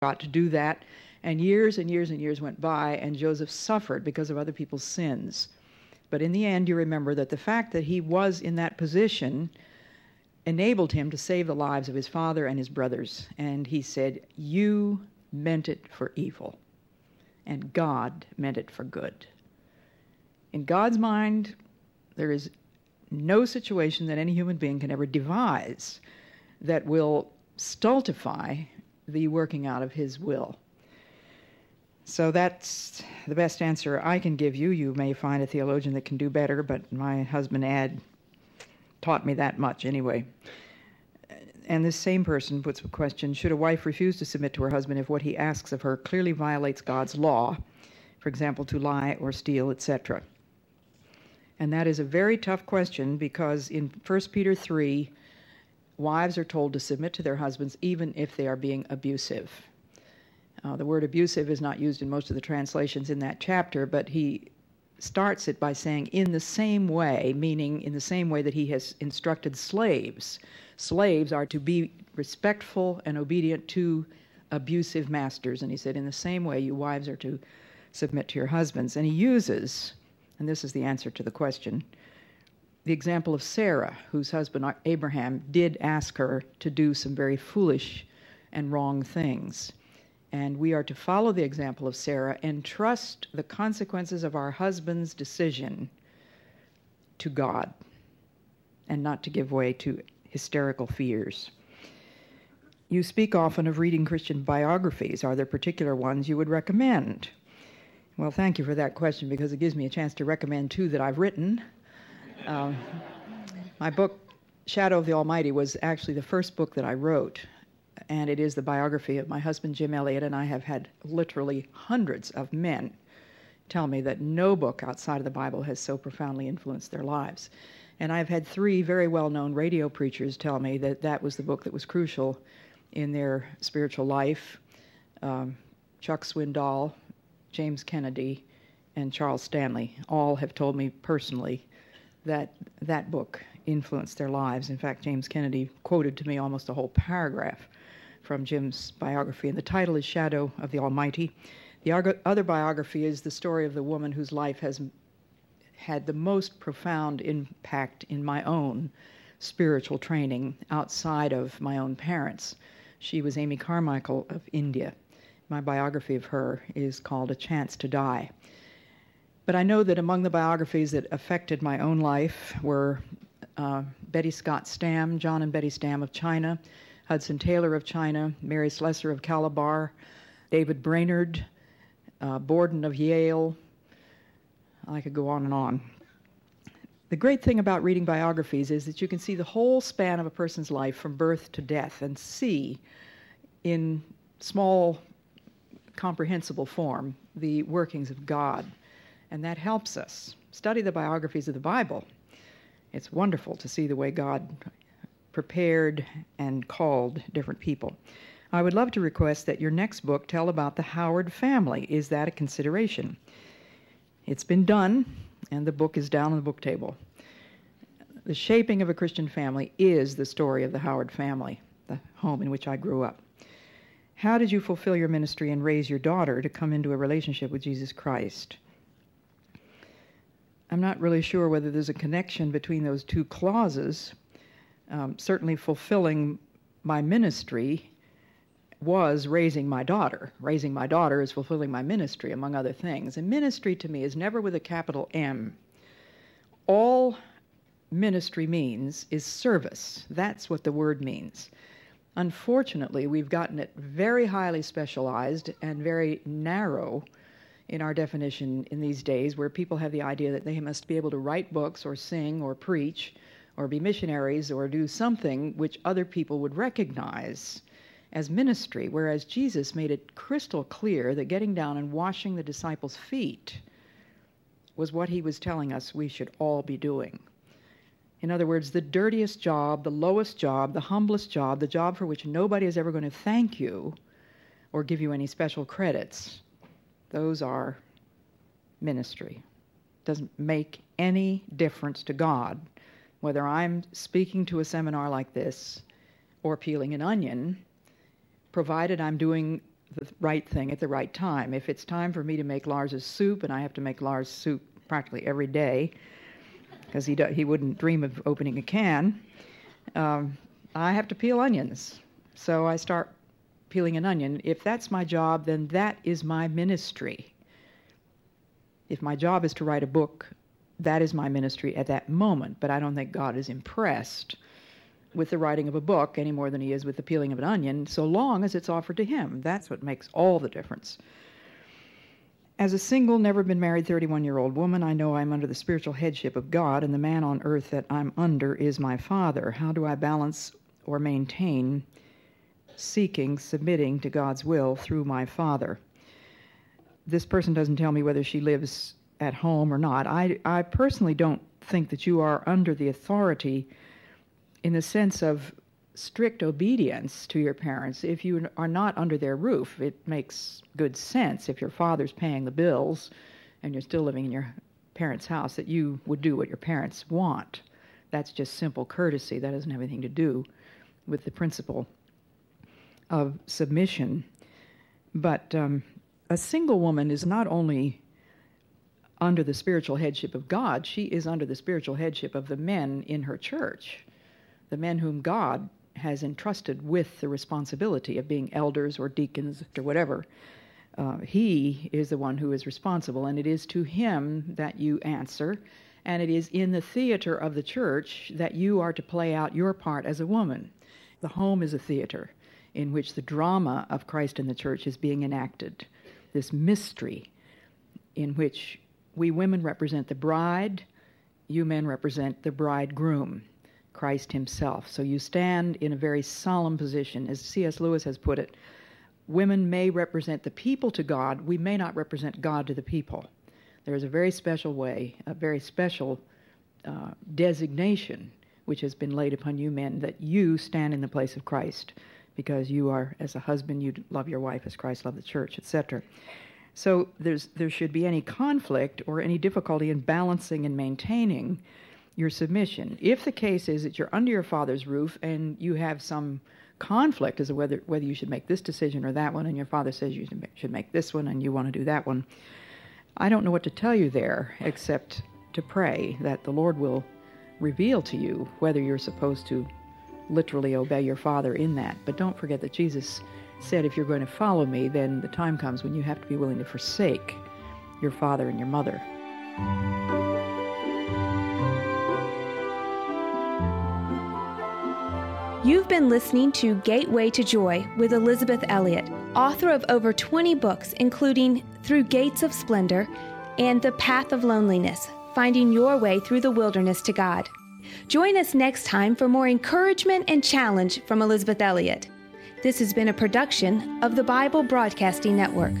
got to do that. And years and years and years went by, and Joseph suffered because of other people's sins. But in the end, you remember that the fact that he was in that position enabled him to save the lives of his father and his brothers. And he said, "You meant it for evil, and God meant it for good." In God's mind, there is no situation that any human being can ever devise that will stultify the working out of his will. So that's the best answer I can give you. You may find a theologian that can do better, but my husband Ad taught me that much anyway. And this same person puts a question: should a wife refuse to submit to her husband if what he asks of her clearly violates God's law, for example, to lie or steal, etc.? And that is a very tough question, because in 1 Peter 3, wives are told to submit to their husbands even if they are being abusive. The word abusive is not used in most of the translations in that chapter, but he starts it by saying in the same way, meaning in the same way that he has instructed slaves. Slaves are to be respectful and obedient to abusive masters. And he said, in the same way, you wives are to submit to your husbands. And he uses, and this is the answer to the question, the example of Sarah, whose husband Abraham did ask her to do some very foolish and wrong things. And we are to follow the example of Sarah and trust the consequences of our husband's decision to God, and not to give way to hysterical fears. You speak often of reading Christian biographies. Are there particular ones you would recommend? Well, thank you for that question, because it gives me a chance to recommend two that I've written. My book, Shadow of the Almighty, was actually the first book that I wrote, and it is the biography of my husband, Jim Elliot, and I have had literally hundreds of men tell me that no book outside of the Bible has so profoundly influenced their lives. And I've had three very well-known radio preachers tell me that that was the book that was crucial in their spiritual life. Chuck Swindoll, James Kennedy, and Charles Stanley all have told me personally that that book influenced their lives. In fact, James Kennedy quoted to me almost a whole paragraph from Jim's biography, and the title is Shadow of the Almighty. The other biography is the story of the woman whose life has had the most profound impact in my own spiritual training outside of my own parents. She was Amy Carmichael of India. My biography of her is called A Chance to Die. But I know that among the biographies that affected my own life were Betty Scott Stam, John and Betty Stam of China, Hudson Taylor of China, Mary Slessor of Calabar, David Brainerd, Borden of Yale. I could go on and on. The great thing about reading biographies is that you can see the whole span of a person's life from birth to death and see in small, comprehensible form the workings of God. And that helps us. Study the biographies of the Bible. It's wonderful to see the way God prepared and called different people. I would love to request that your next book tell about the Howard family. Is that a consideration? It's been done, and the book is down on the book table. The shaping of a Christian family is the story of the Howard family, the home in which I grew up. How did you fulfill your ministry and raise your daughter to come into a relationship with Jesus Christ? I'm not really sure whether there's a connection between those two clauses. Certainly fulfilling my ministry was raising my daughter. Raising my daughter is fulfilling my ministry, among other things. And ministry to me is never with a capital M. All ministry means is service. That's what the word means. Unfortunately, we've gotten it very highly specialized and very narrow in our definition in these days, where people have the idea that they must be able to write books or sing or preach or be missionaries or do something which other people would recognize as ministry, whereas Jesus made it crystal clear that getting down and washing the disciples' feet was what he was telling us we should all be doing. In other words, the dirtiest job, the lowest job, the humblest job, the job for which nobody is ever going to thank you or give you any special credits, those are ministry. It doesn't make any difference to God whether I'm speaking to a seminar like this or peeling an onion, provided I'm doing the right thing at the right time. If it's time for me to make Lars's soup, and I have to make Lars soup practically every day, because he wouldn't dream of opening a can, I have to peel onions. So I start peeling an onion. If that's my job, then that is my ministry. If my job is to write a book, that is my ministry at that moment. But I don't think God is impressed with the writing of a book any more than he is with the peeling of an onion, so long as it's offered to him. That's what makes all the difference. As a single, never been married 31-year-old woman, I know I'm under the spiritual headship of God, and the man on earth that I'm under is my Father. How do I balance or maintain submitting to God's will through my Father? This person doesn't tell me whether she lives at home or not. I personally don't think that you are under the authority in the sense of strict obedience to your parents. If you are not under their roof, it makes good sense if your father's paying the bills and you're still living in your parents' house that you would do what your parents want. That's just simple courtesy. That doesn't have anything to do with the principle of submission. But a single woman is not only under the spiritual headship of God, she is under the spiritual headship of the men in her church, the men whom God has entrusted with the responsibility of being elders or deacons or whatever. He is the one who is responsible, and it is to him that you answer, and it is in the theater of the church that you are to play out your part as a woman. The home is a theater in which the drama of Christ in the church is being enacted, this mystery in which we women represent the bride, you men represent the bridegroom, Christ himself. So you stand in a very solemn position. As C.S. Lewis has put it, women may represent the people to God, we may not represent God to the people. There is a very special way, a very special designation which has been laid upon you men, that you stand in the place of Christ, because you are, as a husband, you love your wife as Christ loved the church, etc. So there should be any conflict or any difficulty in balancing and maintaining your submission. If the case is that you're under your father's roof and you have some conflict as to whether you should make this decision or that one, and your father says you should make this one and you want to do that one, I don't know what to tell you there except to pray that the Lord will reveal to you whether you're supposed to literally obey your father in that. But don't forget that Jesus said, if you're going to follow me, then the time comes when you have to be willing to forsake your father and your mother. You've been listening to Gateway to Joy with Elisabeth Elliot, author of over 20 books, including Through Gates of Splendor and The Path of Loneliness, Finding Your Way Through the Wilderness to God. Join us next time for more encouragement and challenge from Elisabeth Elliot. This has been a production of the Bible Broadcasting Network.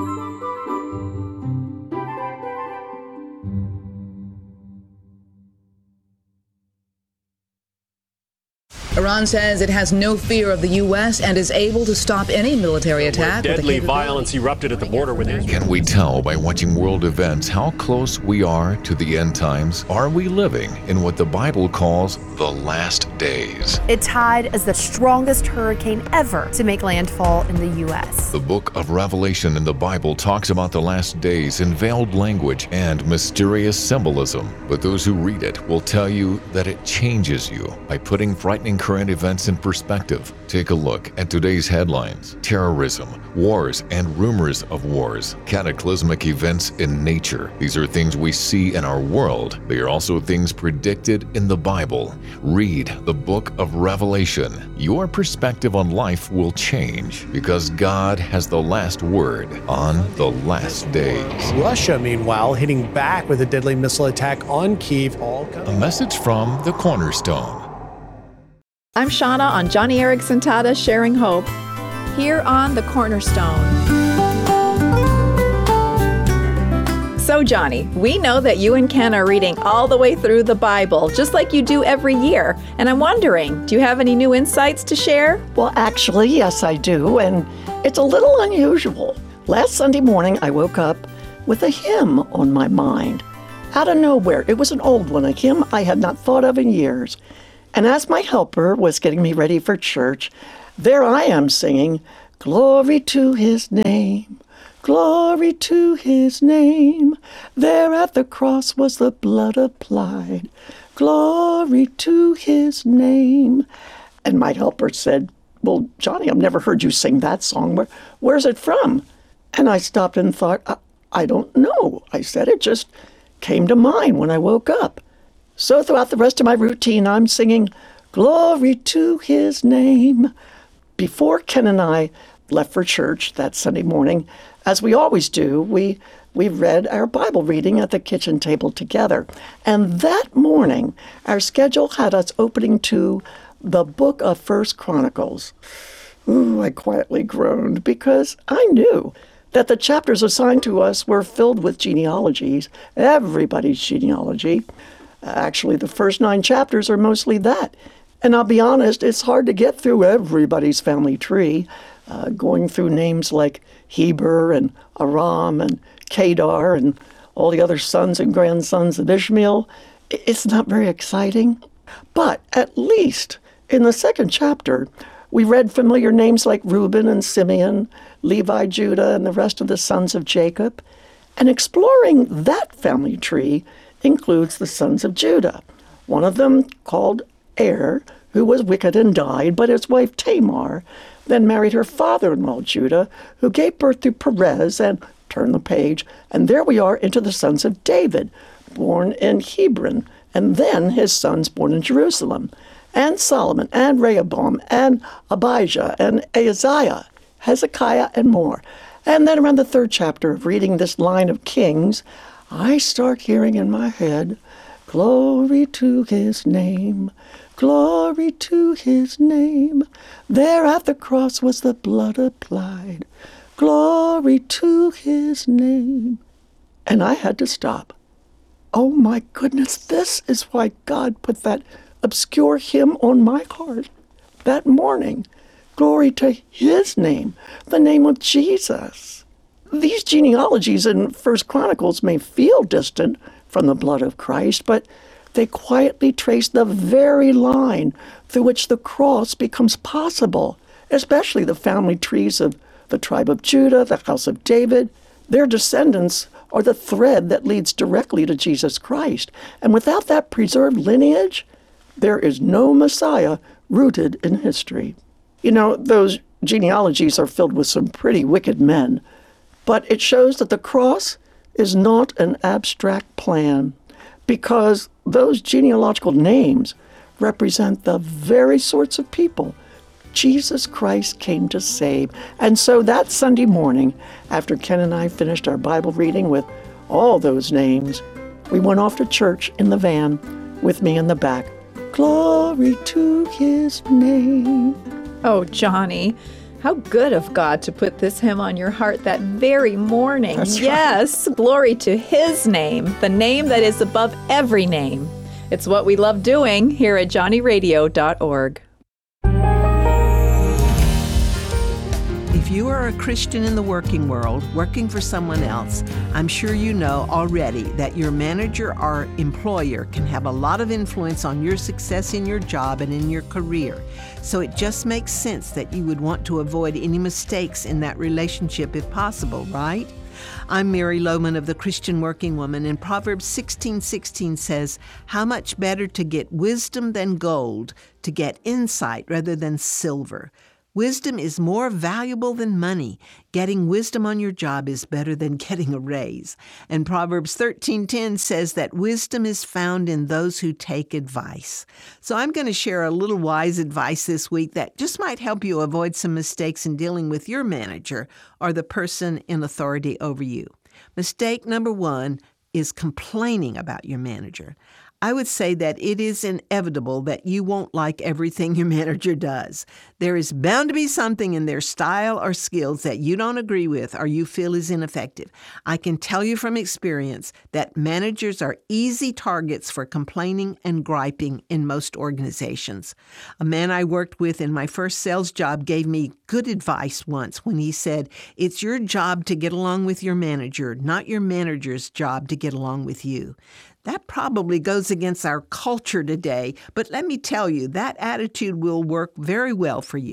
Iran says it has no fear of the U.S. and is able to stop any military attack. Deadly violence erupted at the border with Israel. Can we tell by watching world events how close we are to the end times? Are we living in what the Bible calls the last days? It tied as the strongest hurricane ever to make landfall in the U.S. The book of Revelation in the Bible talks about the last days in veiled language and mysterious symbolism. But those who read it will tell you that it changes you by putting frightening current events in perspective. Take a look at today's headlines: terrorism, wars and rumors of wars, cataclysmic events in nature. These are things we see in our world. They are also things predicted in the Bible. Read the book of Revelation. Your perspective on life will change because God has the last word on the last days. Russia, meanwhile, hitting back with a deadly missile attack on Kyiv. A message from the Cornerstone. I'm Shauna on Johnny Erickson Tada Sharing Hope, here on The Cornerstone. So Johnny, we know that you and Ken are reading all the way through the Bible, just like you do every year. And I'm wondering, do you have any new insights to share? Well, actually, yes, I do. And it's a little unusual. Last Sunday morning, I woke up with a hymn on my mind. Out of nowhere. It was an old one, a hymn I had not thought of in years. And as my helper was getting me ready for church, there I am singing, Glory to his name. Glory to his name. There at the cross was the blood applied. Glory to his name. And my helper said, well, Johnny, I've never heard you sing that song. Where's it from? And I stopped and thought, I don't know. I said, it just came to mind when I woke up. So throughout the rest of my routine, I'm singing, Glory to his name. Before Ken and I left for church that Sunday morning, as we always do, we read our Bible reading at the kitchen table together. And that morning, our schedule had us opening to the book of 1 Chronicles. Ooh, I quietly groaned because I knew that the chapters assigned to us were filled with genealogies, everybody's genealogy. Actually, the first 9 chapters are mostly that. And I'll be honest, it's hard to get through everybody's family tree, going through names like Heber and Aram and Kedar and all the other sons and grandsons of Ishmael. It's not very exciting. But at least in the second chapter, we read familiar names like Reuben and Simeon, Levi, Judah, and the rest of the sons of Jacob. And exploring that family tree includes the sons of Judah. One of them, called Er, who was wicked and died, but his wife Tamar then married her father-in-law Judah, who gave birth to Perez, and turn the page, and there we are into the sons of David, born in Hebron, and then his sons born in Jerusalem, and Solomon, and Rehoboam, and Abijah, and Ahaziah, Hezekiah, and more. And then around the third chapter of reading this line of kings, I start hearing in my head, Glory to his name, glory to his name. There at the cross was the blood applied. Glory to his name. And I had to stop. Oh my goodness, this is why God put that obscure hymn on my heart that morning. Glory to his name, the name of Jesus. These genealogies in 1 Chronicles may feel distant from the blood of Christ, but they quietly trace the very line through which the cross becomes possible, especially the family trees of the tribe of Judah, the house of David. Their descendants are the thread that leads directly to Jesus Christ. And without that preserved lineage, there is no Messiah rooted in history. You know, those genealogies are filled with some pretty wicked men, but it shows that the cross is not an abstract plan, because those genealogical names represent the very sorts of people Jesus Christ came to save. And so that Sunday morning, after Ken and I finished our Bible reading with all those names, we went off to church in the van with me in the back. Glory to his name. Oh, Johnny, how good of God to put this hymn on your heart that very morning. That's yes, right. Glory to his name, the name that is above every name. It's what we love doing here at johnnyradio.org. If you are a Christian in the working world, working for someone else, I'm sure you know already that your manager or employer can have a lot of influence on your success in your job and in your career. So it just makes sense that you would want to avoid any mistakes in that relationship if possible, right? I'm Mary Lohman of the Christian Working Woman, and Proverbs 16:16 says, "How much better to get wisdom than gold, to get insight rather than silver." Wisdom is more valuable than money. Getting wisdom on your job is better than getting a raise. And Proverbs 13:10 says that wisdom is found in those who take advice. So I'm going to share a little wise advice this week that just might help you avoid some mistakes in dealing with your manager or the person in authority over you. Mistake number 1 is complaining about your manager. I would say that it is inevitable that you won't like everything your manager does. There is bound to be something in their style or skills that you don't agree with or you feel is ineffective. I can tell you from experience that managers are easy targets for complaining and griping in most organizations. A man I worked with in my first sales job gave me good advice once when he said, "It's your job to get along with your manager, not your manager's job to get along with you." That probably goes against our culture today, but let me tell you, that attitude will work very well for you.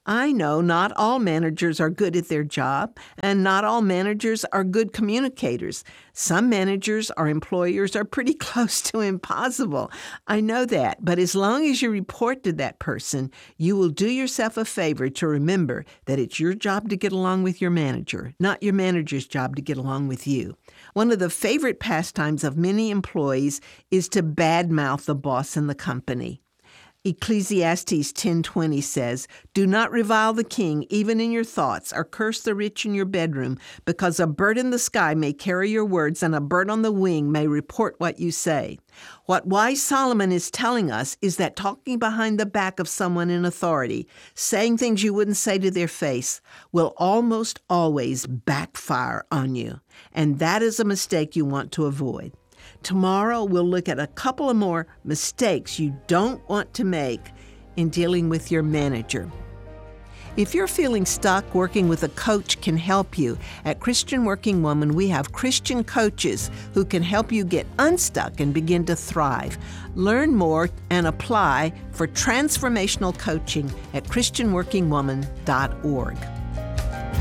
I know not all managers are good at their job, and not all managers are good communicators. Some managers or employers are pretty close to impossible. I know that, but as long as you report to that person, you will do yourself a favor to remember that it's your job to get along with your manager, not your manager's job to get along with you. One of the favorite pastimes of many employees is to badmouth the boss in the company. Ecclesiastes 10:20 says, "Do not revile the king even in your thoughts, or curse the rich in your bedroom, because a bird in the sky may carry your words, and a bird on the wing may report what you say." What wise Solomon is telling us is that talking behind the back of someone in authority, saying things you wouldn't say to their face, will almost always backfire on you. And that is a mistake you want to avoid. Tomorrow, we'll look at a couple of more mistakes you don't want to make in dealing with your manager. If you're feeling stuck, working with a coach can help you. At Christian Working Woman, we have Christian coaches who can help you get unstuck and begin to thrive. Learn more and apply for transformational coaching at ChristianWorkingWoman.org.